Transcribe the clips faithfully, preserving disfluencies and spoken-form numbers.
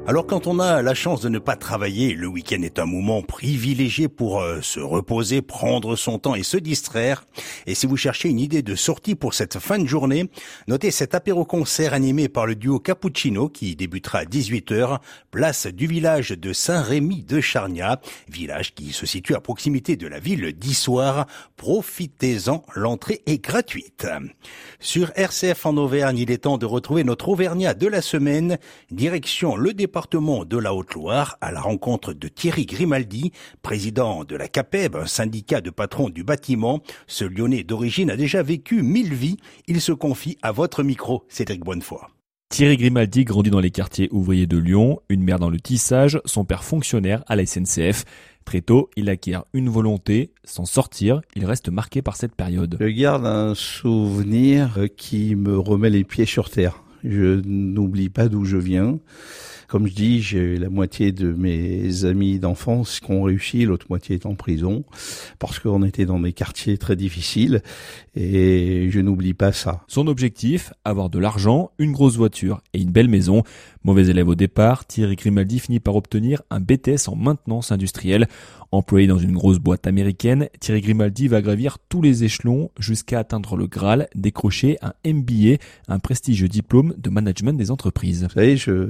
Alors quand on a la chance de ne pas travailler, le week-end est un moment privilégié pour euh, se reposer, prendre son temps et se distraire. Et si vous cherchez une idée de sortie pour cette fin de journée, notez cet apéro-concert animé par le duo Cappuccino qui débutera à dix-huit heures, place du village de Saint-Rémy de Chargnat, village qui se situe à proximité de la ville d'Issoire. Profitez-en, l'entrée est gratuite. Sur R C F en Auvergne, il est temps de retrouver notre Auvergnat de la semaine, direction le département département de la Haute-Loire à la rencontre de Thierry Grimaldi, président de la C A P E B, un syndicat de patrons du bâtiment. Ce Lyonnais d'origine a déjà vécu mille vies. Il se confie à votre micro, Cédric Bonnefoy. Thierry Grimaldi grandit dans les quartiers ouvriers de Lyon, une mère dans le tissage, son père fonctionnaire à la S N C F. Très tôt, il acquiert une volonté, s'en sortir. Il reste marqué par cette période. Je garde un souvenir qui me remet les pieds sur terre. Je n'oublie pas d'où je viens. Comme je dis, j'ai la moitié de mes amis d'enfance qui ont réussi, l'autre moitié est en prison, parce qu'on était dans des quartiers très difficiles, et je n'oublie pas ça. Son objectif, avoir de l'argent, une grosse voiture et une belle maison. Mauvais élève au départ, Thierry Grimaldi finit par obtenir un B T S en maintenance industrielle. Employé dans une grosse boîte américaine, Thierry Grimaldi va gravir tous les échelons jusqu'à atteindre le Graal, décrocher un M B A, un prestigieux diplôme de management des entreprises. Vous savez, je...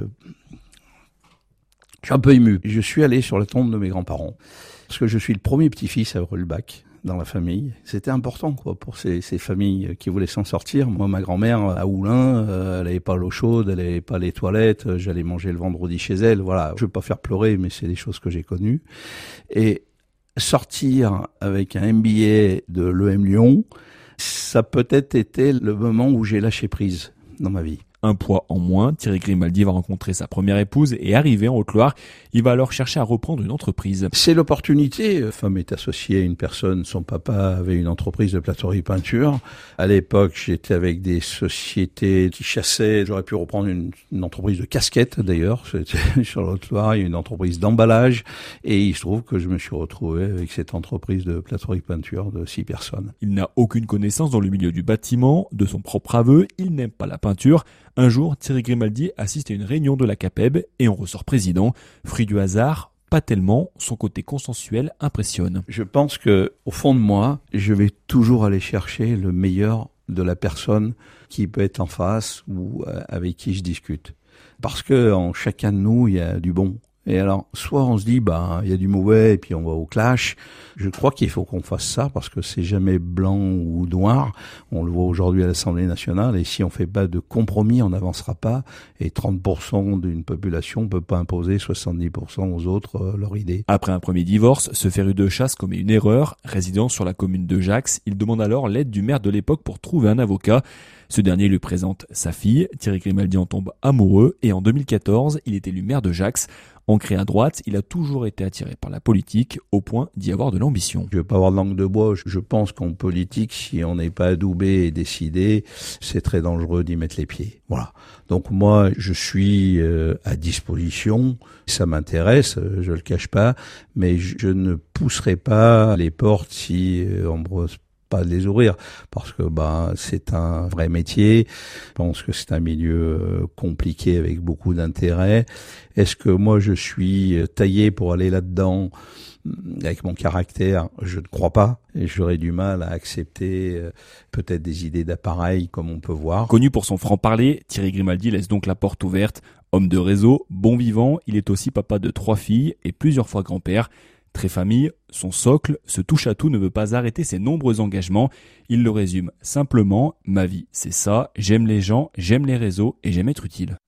Je suis un peu ému. Je suis allé sur la tombe de mes grands-parents parce que je suis le premier petit-fils à avoir eu le bac dans la famille. C'était important quoi pour ces, ces familles qui voulaient s'en sortir. Moi, ma grand-mère à Oulin, euh, elle n'avait pas l'eau chaude, elle n'avait pas les toilettes. J'allais manger le vendredi chez elle. Voilà. Je veux pas faire pleurer, mais c'est des choses que j'ai connues. Et sortir avec un M B A de l'E M Lyon, ça a peut-être été le moment où j'ai lâché prise dans ma vie. Un poids en moins, Thierry Grimaldi va rencontrer sa première épouse et arrivé en Haute-Loire, il va alors chercher à reprendre une entreprise. C'est l'opportunité. La femme est associée à une personne, son papa avait une entreprise de plâtrerie peinture. À l'époque, j'étais avec des sociétés qui chassaient. J'aurais pu reprendre une, une entreprise de casquettes d'ailleurs. C'était sur la Haute-Loire, il y a une entreprise d'emballage. Et il se trouve que je me suis retrouvé avec cette entreprise de plâtrerie peinture de six personnes. Il n'a aucune connaissance dans le milieu du bâtiment, de son propre aveu, il n'aime pas la peinture. Un jour, Thierry Grimaldi assiste à une réunion de la C A P E B et en ressort président. Fruit du hasard, pas tellement, son côté consensuel impressionne. Je pense que, au fond de moi, je vais toujours aller chercher le meilleur de la personne qui peut être en face ou avec qui je discute. Parce que en chacun de nous, il y a du bon. Et alors, soit on se dit, bah, il y a du mauvais et puis on va au clash. Je crois qu'il faut qu'on fasse ça parce que c'est jamais blanc ou noir. On le voit aujourd'hui à l'Assemblée nationale et si on fait pas de compromis, on n'avancera pas. Et trente pour cent d'une population peut pas imposer soixante-dix pour cent aux autres euh, leur idée. Après un premier divorce, ce féru de chasse commet une erreur. Résidant sur la commune de Jax, il demande alors l'aide du maire de l'époque pour trouver un avocat. Ce dernier lui présente sa fille. Thierry Grimaldi en tombe amoureux et en deux mille quatorze, il est élu maire de Jax. Ancré à droite, il a toujours été attiré par la politique, au point d'y avoir de l'ambition. Je veux pas avoir de langue de bois. Je pense qu'en politique, si on n'est pas adoubé et décidé, c'est très dangereux d'y mettre les pieds. Voilà. Donc moi, je suis euh, à disposition. Ça m'intéresse, euh, je le cache pas, mais je, je ne pousserai pas les portes si euh, on me pas de les ouvrir parce que bah c'est un vrai métier. Je pense que c'est un milieu compliqué avec beaucoup d'intérêt. Est-ce que moi je suis taillé pour aller là-dedans avec mon caractère? Je ne crois pas et j'aurais du mal à accepter peut-être des idées d'appareil comme on peut voir. Connu pour son franc-parler, Thierry Grimaldi laisse donc la porte ouverte. Homme de réseau, bon vivant, il est aussi papa de trois filles et plusieurs fois grand-père. Très famille, son socle, ce touche-à-tout ne veut pas arrêter ses nombreux engagements. Il le résume simplement, ma vie c'est ça, j'aime les gens, j'aime les réseaux et j'aime être utile.